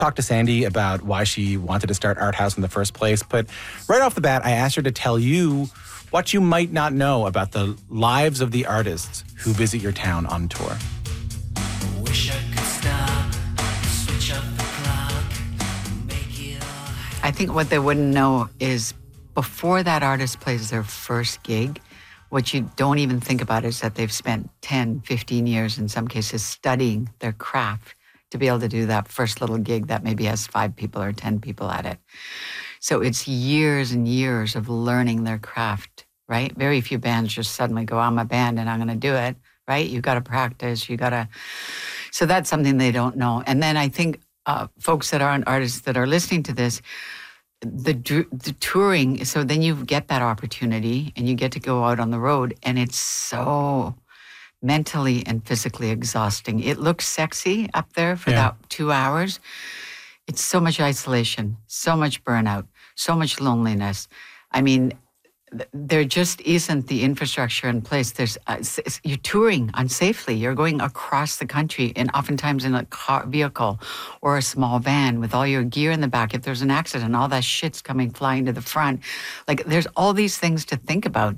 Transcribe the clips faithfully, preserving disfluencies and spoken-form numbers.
talked to Sandy about why she wanted to start Art House in the first place. But right off the bat, I asked her to tell you what you might not know about the lives of the artists who visit your town on tour. Wish I could stop, switch off the clock, make it all. I think what they wouldn't know is before that artist plays their first gig, what you don't even think about is that they've spent ten, fifteen years in some cases studying their craft to be able to do that first little gig that maybe has five people or ten people at it. So it's years and years of learning their craft, right? Very few bands just suddenly go, I'm a band and I'm going to do it, right? You got to practice, you got to. So that's something they don't know. And then I think uh, folks that aren't artists that are listening to this, the the touring, so then you get that opportunity and you get to go out on the road, and it's so mentally and physically exhausting. It looks sexy up there for Yeah. that two hours. It's so much isolation, so much burnout, so much loneliness. I mean, th- there just isn't the infrastructure in place. There's uh, s- s- you're touring unsafely. You're going across the country, and oftentimes in a car vehicle or a small van with all your gear in the back. If there's an accident, all that shit's coming flying to the front. Like, there's all these things to think about.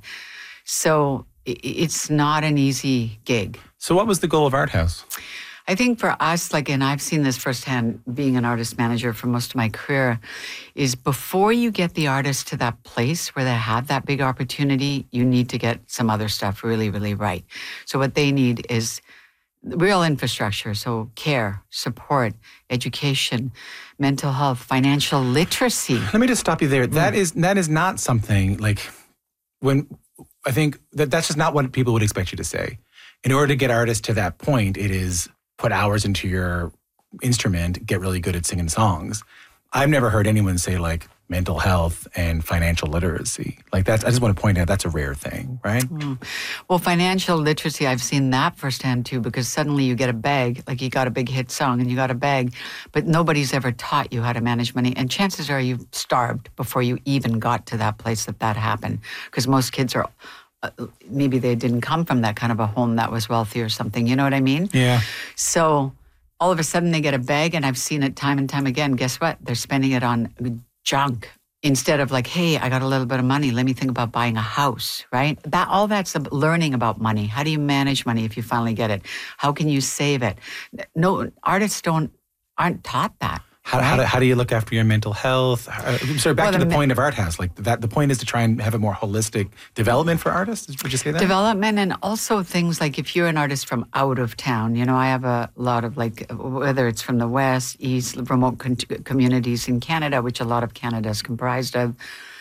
So i- it's not an easy gig. So what was the goal of Art House? I think for us, like, and I've seen this firsthand being an artist manager for most of my career, is before you get the artist to that place where they have that big opportunity, you need to get some other stuff really, really right. So what they need is real infrastructure. So care, support, education, mental health, financial literacy. Let me just stop you there. That is that is not something like when I think that that's just not what people would expect you to say. In order to get artists to that point, it is put hours into your instrument, get really good at singing songs. I've never heard anyone say like mental health and financial literacy. Like that's, I just want to point out that's a rare thing, right? Mm. Well, financial literacy, I've seen that firsthand too, because suddenly you get a bag, like you got a big hit song and you got a bag, but nobody's ever taught you how to manage money. And chances are you've starved before you even got to that place that that happened. Because most kids are, uh, maybe they didn't come from that kind of a home that was wealthy or something. You know what I mean? Yeah. So all of a sudden they get a bag, and I've seen it time and time again. Guess what? They're spending it on junk instead of like, hey, I got a little bit of money. Let me think about buying a house, right? That all that's learning about money. How do you manage money if you finally get it? How can you save it? No, artists don't aren't taught that. How, right? how, do, how do you look after your mental health? Uh, sorry, back Well, to the the me- point of Art House. Like that, the point is to try and have a more holistic development for artists. Would you say that? Development, and also things like if you're an artist from out of town, you know, I have a lot of like, whether it's from the West, East, remote con- communities in Canada, which a lot of Canada is comprised of.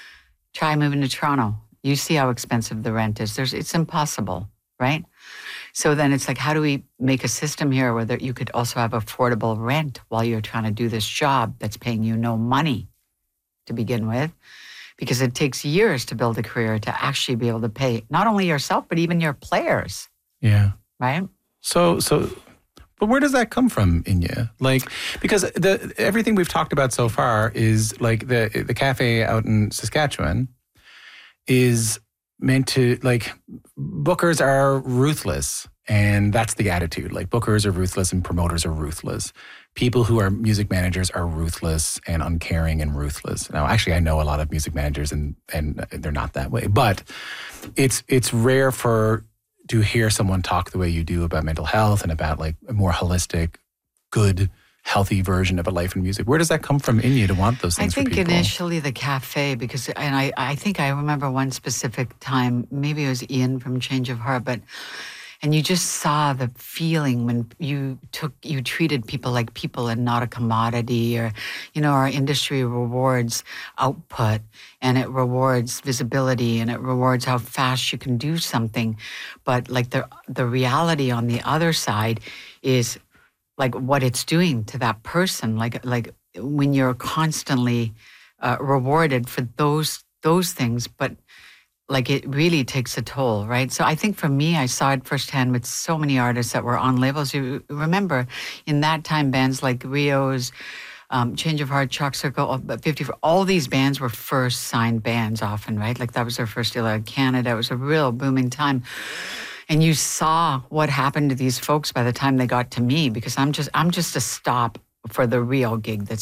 Try moving to Toronto. You see how expensive the rent is. There's, it's impossible, right? So then it's like, how do we make a system here where there, you could also have affordable rent while you're trying to do this job that's paying you no money to begin with? Because it takes years to build a career to actually be able to pay not only yourself, but even your players, Yeah. right? So, so, but where does that come from in you? Like, because the everything we've talked about so far is like the the cafe out in Saskatchewan is meant to, like, bookers are ruthless, and that's the attitude. Like, bookers are ruthless and promoters are ruthless. People who are music managers are ruthless and uncaring and ruthless. Now, actually, I know a lot of music managers, and and they're not that way. But it's it's rare for to hear someone talk the way you do about mental health and about like a more holistic, good, healthy version of a life in music. Where does that come from in you to want those I things think for people? initially the cafe, because, and I, I think I remember one specific time, maybe it was Ian from Change of Heart, but, and you just saw the feeling when you took, you treated people like people and not a commodity, or, you know, our industry rewards output and it rewards visibility and it rewards how fast you can do something. But like the the reality on the other side is like what it's doing to that person. Like like when you're constantly uh, rewarded for those those things, but like it really takes a toll, right? So I think for me, I saw it firsthand with so many artists that were on labels. You remember in that time, bands like Rio's, um, Change of Heart, Chalk Circle, fifty-four, all these bands were first signed bands often, right? Like that was their first deal out of Canada. It was a real booming time. And you saw what happened to these folks by the time they got to me, because I'm just I'm just a stop for the real gig that's